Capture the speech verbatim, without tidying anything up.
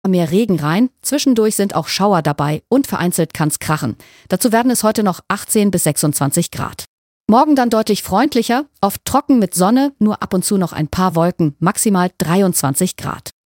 mehr Regen rein, zwischendurch sind auch Schauer dabei und vereinzelt kann's krachen. Dazu werden es heute noch achtzehn bis sechsundzwanzig Grad. Morgen dann deutlich freundlicher, oft trocken mit Sonne, nur ab und zu noch ein paar Wolken, maximal dreiundzwanzig Grad.